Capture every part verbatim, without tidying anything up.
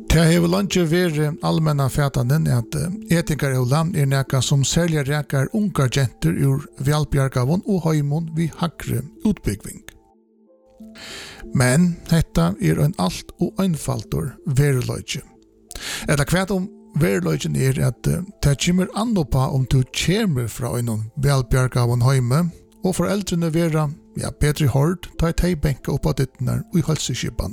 Det har lenge vært allmänna fætanen at etingarola er nekka som særlig rekar unga jenter ur velbjargavon og haimon vi hakre utbyggving. Men hetta er en alt og einfaldur veruløyge. Etta kvært om veruløygen er at det kommer an på om du kommer fra en velbjargavon haime, og foreldrene vera ja, bedre hård, ta et heibenke opp av dittner og i halseskipan.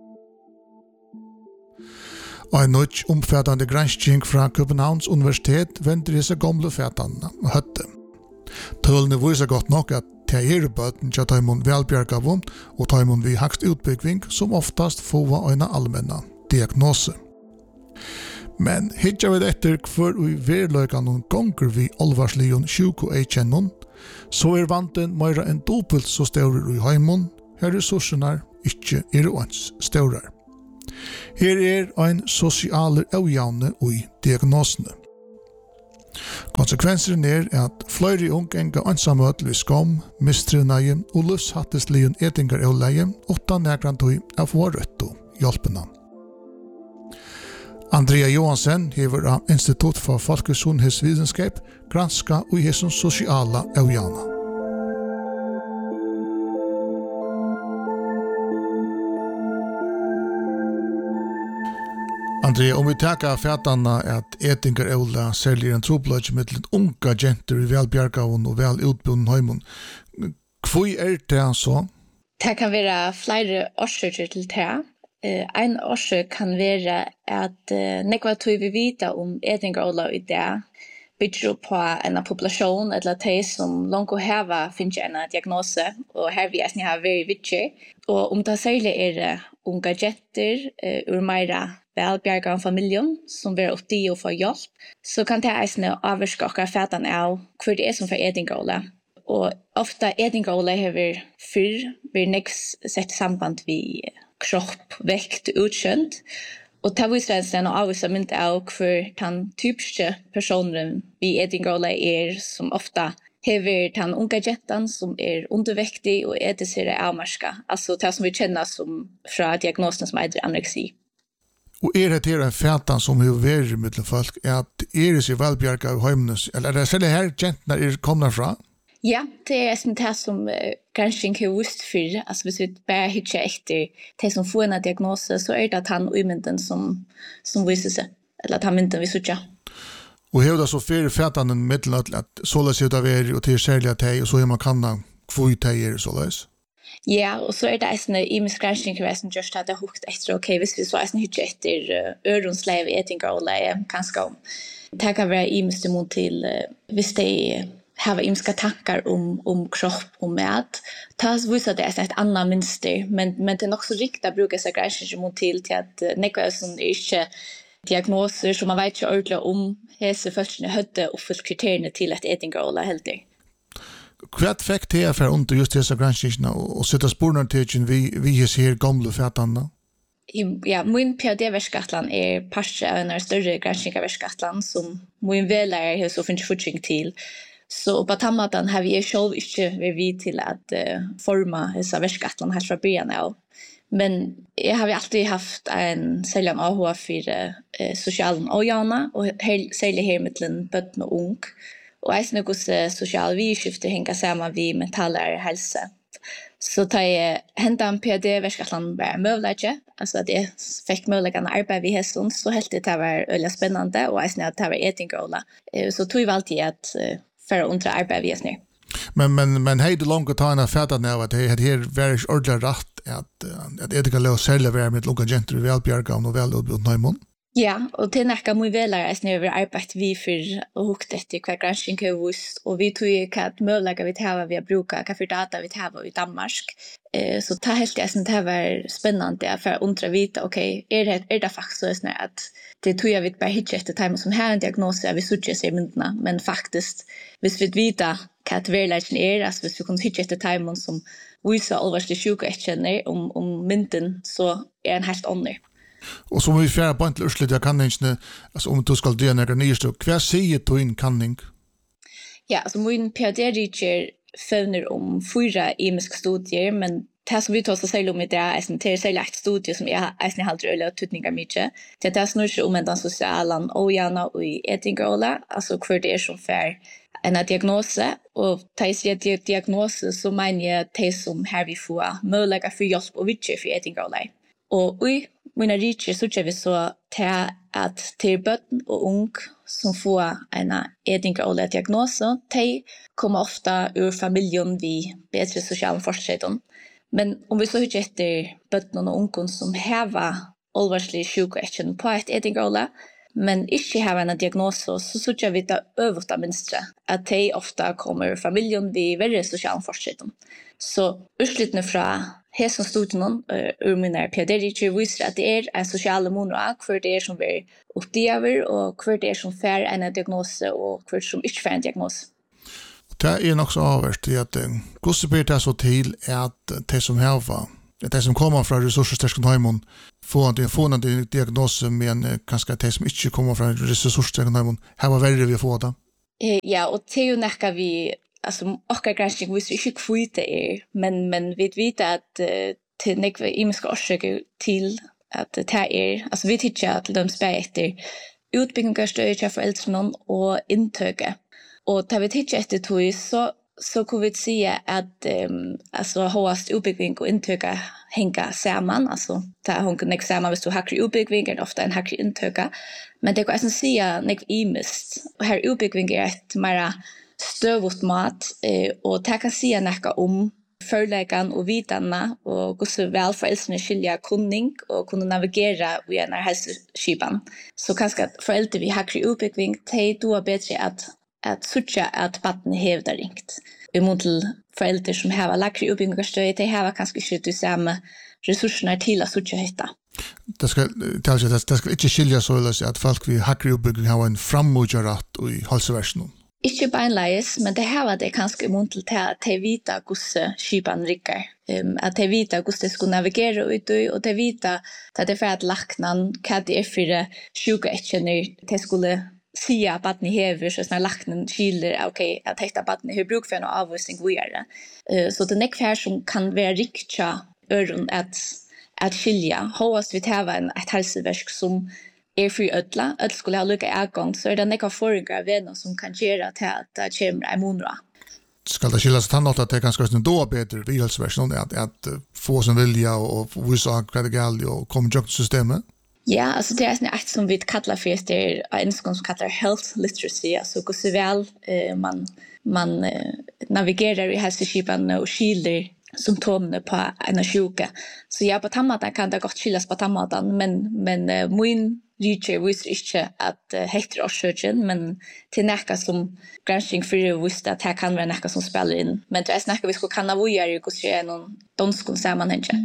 Og en nødt omfattende gransking fra Københavns universitet venter disse gamle fætene og høtte. Tølene viser godt nok at det er bøten til taimon velbjergavon og taimon vi hakst utbyggving som oftast får en allmänna diagnose. Men hittar vi etter hver vi verløykan og gonger vi alvarslion sjuko eikjennon, så er vanten meira enn dobbelt så staurer i heimon, her ressurserna ikkje er oans staurar. Her er ein sosiale avjavne i diagnosene. Konsekvensen er at flere unge enga ansamøtlig skam, mistrivnaje og livshattesligen etingar avleie utan nekrantøy av vår røtto hjelpena. Andrea Johansen hever av Institutt for Folkesundhetsvitenskap granska og hesson sosiala avjavne. Andrea, om vi takker fætene at etingar eula særlig en trobløyge med unga jenter i velbjergavon og vel utbunden heimen, hvor er det så? Det kan være flere årsaker til det. En årsak kan være at nekva tog vi vita om etingar eula i det bygger på en populasjon eller de som langt heva finnes en diagnose, og her vi er har veldig viktig. Og om det særlig er unga jenter ur meira velbjergavon familjen som vil opp de og få hjelp, så kan det eisne avvarske akkurat fætan av hva det er som for etingar eula. Og ofta etingar eula hever fyrr blir neks sett samband vi kropp, vekt, utkjønt. Og det viser en avvisa mynd av hver den typiske personen vi etingar eula er, som ofta hever den unga jentan som er undervektig og etisere avmarska. Altså det som vi kjenner som fra diagnosen som heter anoreksi. Og er det her en fætan som har vært i middelen folk, er at er det seg velbjerga av heimenes, eller er det selv her jentene er kommet fra? Ja, det er som det som uh, gransking har vist for. Altså hvis vi bare hittar etter det som får en diagnose, så er det at han umynden som, som viser seg, eller at han mynden vi suttja. Og her er det så flere fætan en middelen at så la seg ut av er, og til særlig at hei, og så er man kanna hvor det er så løs. Ja, og så er det eisne i min skransjning som gjørst at det er hukt etter, ok, hvis vi så eisne hittar etter øronsleiv, etingar eula, kanskje om. Det kan være imest imot til, hvis de har imska tankar om, om kropp og mat, ta viser det er et annet minster, men, men det er nok så riktig å bruke seg skransjning imot til, til at nekva er sånn ikke diagnoser, så man vet ikke ordentlig om hese følelsene hødde og fullt kriteriene til at etingar eula heldig. Hva fikk det for under just disse granskingene og sitte sporene til vi, vi ser gamle fætene? Ja, min P H D-verskatlan er parse av en større granskingaverskatlan som min velærer har så finnes fortring til. Så på tammatan har vi selv ikke vært vid til at uh, forma disse verskatlan her fra byen av. Men jeg har alltid haft en særlig A H for uh, sosialen og jana, og her, særlig her mellom bøtten og ung. Og eisne hvordan sosiale vidskifter henger sammen ved mentalere helse. Så da jeg hentet en P H D-verskatlan bare møvlegge, altså at jeg fikk møvleggende arbeid ved hesten, så helt det var øyelig spennende, og eisne at det var etingar eula. Så tog jeg alltid at uh, for å undre arbeid ved hesten. Men, men, men hei det langt å ta en av fætene av at det her var ikke ordentlig rett at, at etingar eula særlig var med unge jenter velbjergavn og velutbudt nøymon? Ja, og til nekka mye velere er snøver arbeid vi for å hukte etter hva gransking har vist, og vi tog hva møvlegger vi tar vi har brukt, hva for data vi tar i Danmark. Eh, så ta helt jeg synes det var spennende for å undre vite, ok, er det, er det faktisk sånn at det tog jeg vi bare hittar etter timer som har en diagnose, vi sutter seg myndene, men faktisk, hvis vi vet hva verleggen er, altså hvis vi kunne hittar etter timer som viser alvarslig sjuke etkjenner om, om mynden, så er en helt ånder. Og så må vi fjerde på en til urslit av kanningene, altså om du skal dø nægge nyeste, hva sier du inn kanning? Ja, altså min P H D-riker fevner om fyra imiske studier, men det som vi tar så særlig om i det er til særlig et studie som jeg har halvt øyelig tydninger mye. Det er snur seg om den sosiale ojana og i etingerola, altså hver det er som fer en diagnose, og da jeg sier diagnose, så mener jeg de som her vi får mulighet for hjelp og vidtje for etingerola. Og i mine rikere så tror vi så til at til bøtten og ung som får en etingerola diagnose, de kommer ofte ur familjen vi bedre sosiale forskjellen. Men om vi så ikke etter bøtten og ungen som hever alvarslig sjukeekken på et etingerola, men ikke har en diagnose, så synes vi det øverst av minstre, at de ofte kommer ur familjen vi verre sosiale forskjellen. Så utslutene fra hesen studien ur mine P H D-riker viser at det er en sosiale monoak, hver det er som vi oppdager, og hver det er som får en diagnose, og hver som ikke får en diagnose. Det er nok så avhørst i at hvordan blir det så til at de som hever, de som kommer fra ressurssterske heimen, får en, får en diagnose, men kanskje de som ikke kommer fra ressurssterske heimen, hever verre vi får det? Ja, og det er jo nekka vi, altså, okkar granskning viser ikke hvor det er, men, men vi vet at uh, til nekva imiske årsaker til at det er, altså vi tykker til dem spør etter utbyggingarstøy til foreldrene og inntøket. Og da vi tykker etter tog, så, så kunne vi si at um, altså, håast utbygging og inntøket henger sammen. Altså, det henger ikke sammen hvis du hakker utbygging, er det ofte en hakker inntøket. Men det kan jeg si at nekva imist. Og her utbygging er et mer støvut mat, eh, og det kan si noe om førleggen og videne, og hvordan vel foreldrene skiljer kunning og kunne navigere i en helseskipen. Så kanskje at foreldre vi har utbygging, de er bedre at at sutja at baden hevda ringt. I mån til foreldre som har lakre utbyggingarstøy, de har kanskje ikke de samme ressursene til å sutja hitta. Det skal, det skal ikke skilja så at folk vi hakre utbygging har en frammodjaratt i halseversen. Ikke beinleis, men det har det kanskje i mån til at de vita hvordan skipan rikker. Um, at de vita hvordan de skulle navigere ut i, og de vita at det er for at laknan, hva det er for sjukeetkjenner, de skulle sia at baden hever, så sånn laknen skiler, ok, at hekta baden hever bruk for en avvisning vi er. Uh, så det er nekk her som kan være riktig øren at, at skilja. Håast vi tar en et helseversk som er fri ødla, ødla skulle ha lukket avgang, så er det nekka forringer av venner som kan gjøre til at det kommer en monra. Skal det skilja seg til at det er kanskje då bedre vi helseversen, at, at få som vilja og vise hva det galt og komme til systemet? Ja, altså det er et som vi kallar for det er en som kallar health literacy, altså hvordan vel eh, man, man eh, navigerer i helseskipene og skiler symptomene på en sjuke. Så ja, på tammaten kan det godt skilles på tammaten, men, men uh, min riker viser ikke at uh, heter årsøkjen, men til nekka som gransking for å vise at det kan være nekka som spiller inn. Men det er nekka vi skulle kan av å gjøre hvordan det er noen danskene sammenhengende.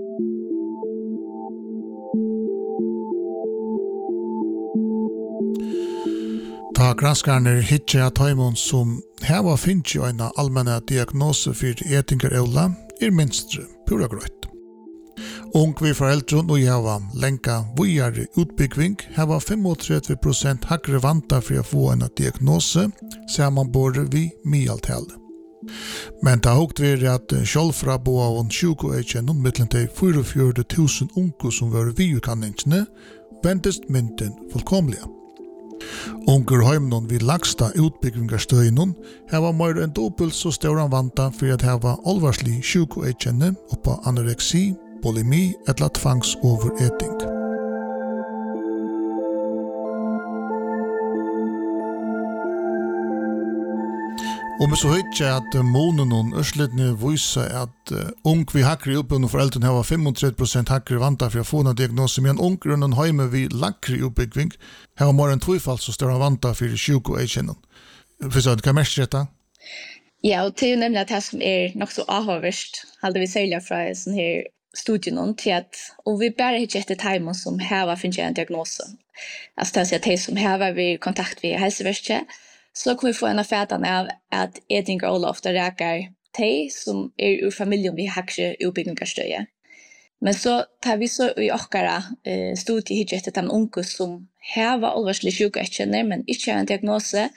Ta granskarner hitje at taimon som heva finnes jo en allmenne diagnose for etingerola er minst pura grøyt. Ung vi foreldre og heva lenka vujare utbygging heva trettifem prosent hakre vanta for å få en diagnose saman både vi mialtale. Men det har også vært at sjølvfra bo av en tjugo-eikjennom mittlen til fyrtifjøra tusen unge som var viukanningsne vendest mynden fullkomlige. Unger heimnon vid lagsta utbyggingarstøynon heva mer enn dobbelt så ståran vanta for at heva alvarslig sjuko-eikjenne oppa anoreksi, bulimi eller tvangsovereting. Og vi så hitje at månen østledene viser at uh, ung vi hakker i utbygging og foreldren har trettifem prosent hakker vanta for å få en diagnose, men ung grunnen heime vi lakker i utbygging har mer enn tvifall så større vanta for sjuko eikjennom. Forstår du, hva er mest rett? Ja, og det er jo nemlig at det som er nok så avhåverst, hadde vi særlig fra sånn her studien til at, og vi bare ikke etter timen som har finnes en diagnose. Altså det er at de som har vi kontakt med helseverket, så kan vi få en affætan av at etingerola ofte rækker de som er ur familien vi har ikke utbyggingarstøye. Men så tar vi så i okkara eh, studie hitje etter den unge som har alvarslig sjukeetkjenner, men ikke har en diagnose,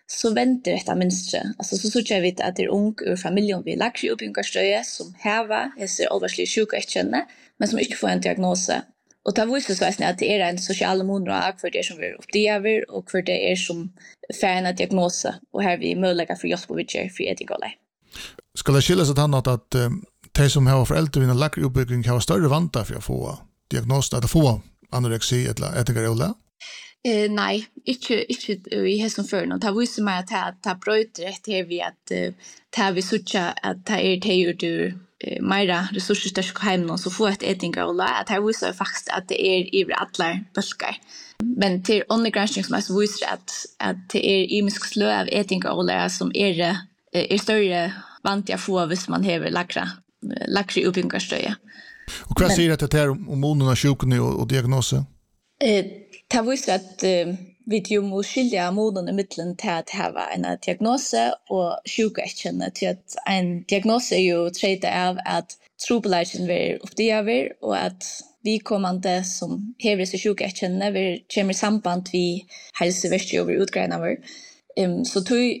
så venter detta mönstret. Alltså så så jag vet att det är ung ur familjen vi lakri uppbyggarstöje som häva är allvarligt sjuka känner men som inte får en diagnos. Och det visar sig att det är en social monrag för det som vi upplever och för det är som färna diagnos och här vi möjliga för just på vilket för etikale. Ska det skilja sig att annat att de som har föräldrar i en lakri uppbygging har större vanta för att få diagnos att få anorexi eller etikale? Eh nej, inte inte i hästen för något. Det visar mig att det ta bröt rätt här vi att ta vi sucha att ta är det ju du mera resurser ska hem så få ett etingar och att det visar faktiskt att det är i alla buskar. Men till undergranskning som är visar att att det är imisk slö av etingar och som är är större vant jag får hvis man har lakra lakri uppbyggarstöje. Och vad säger det här om monorna sjukna och, och diagnoser? Eh det visar att eh, vi ju måste skilja moden i mitten till att ha en diagnos och sjukerkänna till att en diagnos är ju tredje av att trobelagen blir uppdager och att vi kommande som häver sig sjukerkänna vi kommer samband vi hälsovärt över utgrenar um, så tog